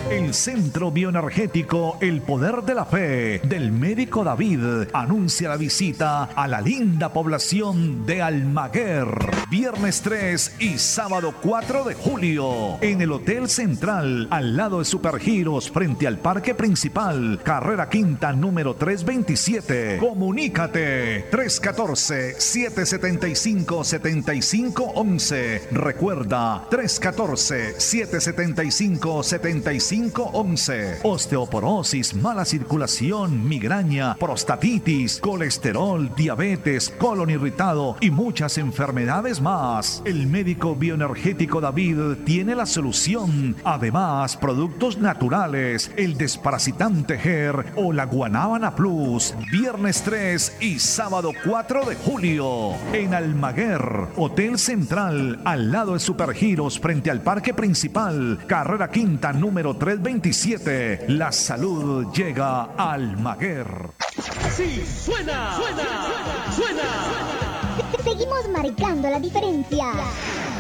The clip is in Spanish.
El Centro Bioenergético El Poder de la Fe del médico David anuncia la visita a la linda población de Almaguer. Viernes 3 y sábado 4 de julio en el Hotel Central, al lado de Supergiros, frente al Parque Principal, carrera quinta número 327. Comunícate 314-775-7511. Recuerda 314-775-7511. Osteoporosis, mala circulación, migraña, prostatitis, colesterol, diabetes, colon irritado y muchas enfermedades más. El médico bioenergético David tiene la solución. Además, productos naturales, el desparasitante GER o la Guanábana Plus. Viernes 3 y sábado 4 de julio en Almaguer, Hotel Central, al lado de Supergiros, frente al Parque Principal, carrera quinta número 327. La salud llega a Almaguer. Sí, suena. Seguimos marcando la diferencia.